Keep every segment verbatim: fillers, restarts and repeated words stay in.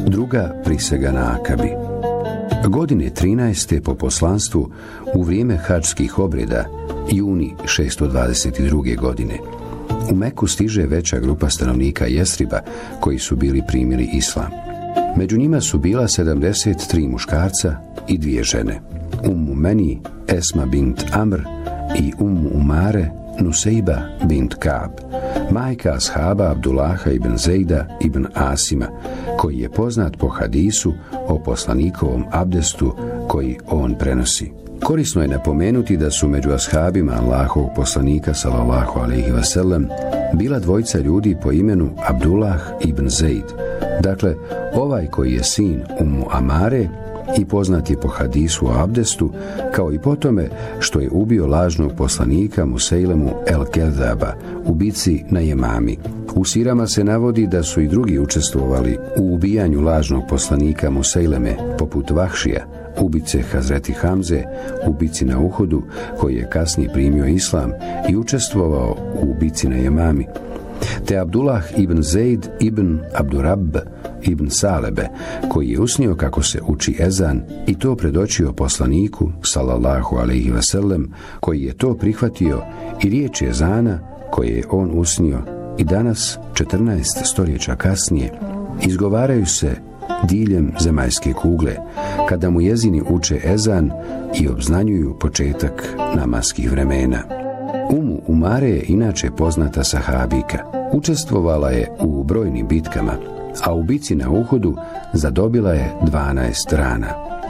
Druga prisega na Akabi. Godine trinaeste po poslanstvu, u vrijeme hadžskih obreda, juni šesto dvadeset druge. godine, u Meku stiže veća grupa stanovnika Jesriba koji su bili primili islam. Među njima su bila sedamdeset tri muškarca i dvije žene, Ummu Meni, Esma bint Amr i Ummu Umare, Nusejba bint Ka'b, majka ashaba Abdullaha ibn Zejda ibn Asima, koji je poznat po hadisu o poslanikovom abdestu koji on prenosi. Korisno je napomenuti da su među ashabima Allahovog poslanika sallallahu alejhi ve sellem bila dvojica ljudi po imenu Abdullah ibn Zejd, dakle ovaj koji je sin Ummu Amare i poznat je po hadisu o abdestu, kao i po tome što je ubio lažnog poslanika Musejlemu el-Kezaba u bici na Jemami. U sirama se navodi da su i drugi učestvovali u ubijanju lažnog poslanika Musejleme, poput Vahšija, ubice Hazreti Hamze, u bici na Uhudu, koji je kasnije primio islam i učestvovao u bici na Jemami, te Abdullah ibn Zejd ibn Abdurab ibn Salebe, koji je usnio kako se uči ezan i to predočio poslaniku sallallahu alejhi ve sellem, koji je to prihvatio, i riječ ezana koje je on usnio i danas, četrnaest stoljeća kasnije, izgovaraju se diljem zemaljske kugle kada mu jezini uče ezan i obznanjuju početak namaskih vremena. Ummu Umare je inače poznata sahabika. Učestvovala je u brojnim bitkama, a u bici na Uhudu zadobila je dvanaest rana.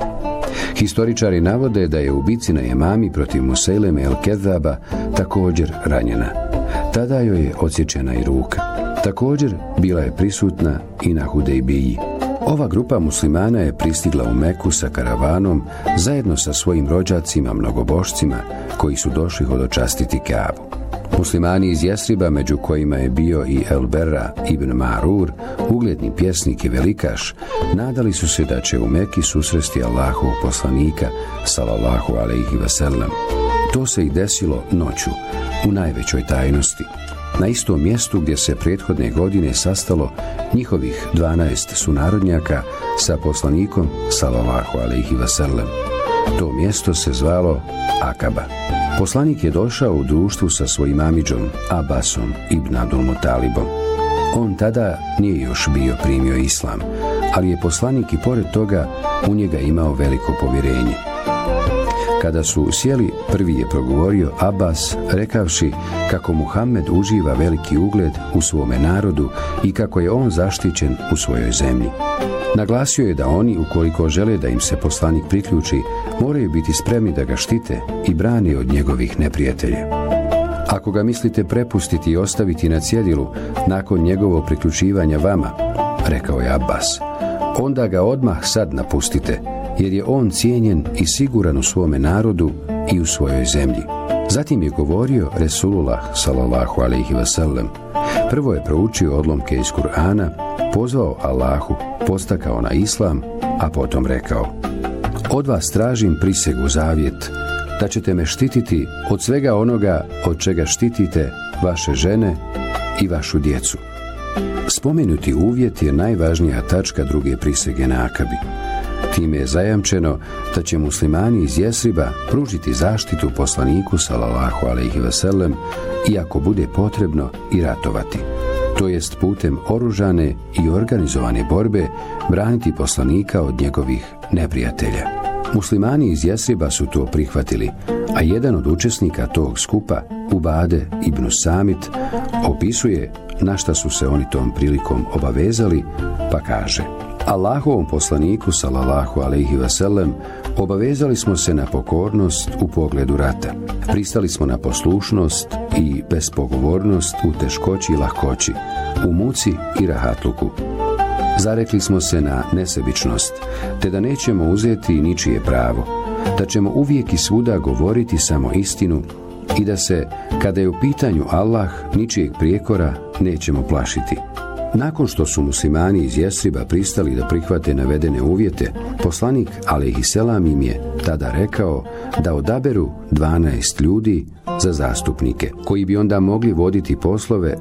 Historičari navode da je u bici na Jemami protiv Musejleme el-Kezaba također ranjena. Tada joj je odsječena i ruka. Također bila je prisutna i na Hudejbiji. Ova grupa muslimana je pristigla u Meku sa karavanom zajedno sa svojim rođacima mnogobošcima koji su došli hodočastiti Kaabu. Muslimani iz Jesriba, među kojima je bio i El-Berra ibn Ma'rur, ugledni pjesnik i velikaš, nadali su se da će u Meki susresti Allahovog poslanika sallallahu alejhi ve sellem. To se i desilo noću, u najvećoj tajnosti, na istom mjestu gdje se prethodne godine sastalo njihovih dvanaest sunarodnjaka sa poslanikom sallallahu alejhi ve sellem. To mjesto se zvalo Akaba. Poslanik je došao u društvu sa svojim amidžom Abbasom ibn Abdul Mutalibom. On tada nije još bio primio islam, ali je poslanik i pored toga u njega imao veliko povjerenje. Kada su sjeli, prvi je progovorio Abbas, rekavši kako Muhammed uživa veliki ugled u svome narodu i kako je on zaštićen u svojoj zemlji. Naglasio je da oni, ukoliko žele da im se poslanik priključi, moraju biti spremni da ga štite i brane od njegovih neprijatelja. Ako ga mislite prepustiti i ostaviti na cjedilu nakon njegovog priključivanja vama, rekao je Abbas, onda ga odmah sad napustite, jer je on cijenjen i siguran u svome narodu i u svojoj zemlji. Zatim je govorio Resulullah sallallahu alejhi ve sellem. Prvo je proučio odlomke iz Kur'ana, pozvao Allahu, postakao na islam, a potom rekao: od vas tražim prisegu zavjet, da ćete me štititi od svega onoga od čega štitite vaše žene i vašu djecu. Spomenuti uvjet je najvažnija tačka druge prisege na Akabi. Time je zajamčeno da će muslimani iz Jesriba pružiti zaštitu poslaniku sallallahu alejhi ve sellem i ako bude potrebno i ratovati, to jest putem oružane i organizovane borbe braniti poslanika od njegovih neprijatelja. Muslimani iz Jesriba su to prihvatili, a jedan od učesnika tog skupa, Ubade ibn Samit, opisuje na šta su se oni tom prilikom obavezali, pa kaže: Allahovom poslaniku sallallahu alejhi ve sellem obavezali smo se na pokornost u pogledu rata. Pristali smo na poslušnost i bespogovornost u teškoći i lahkoći, u muci i rahatluku. Zarekli smo se na nesebičnost, te da nećemo uzeti ničije pravo, da ćemo uvijek i svuda govoriti samo istinu i da se, kada je u pitanju Allah, ničijeg prijekora nećemo plašiti. Nakon što su muslimani iz Jesriba pristali da prihvate navedene uvjete, poslanik alejhiselam im je tada rekao da odaberu dvanaest ljudi za zastupnike, koji bi onda mogli voditi poslove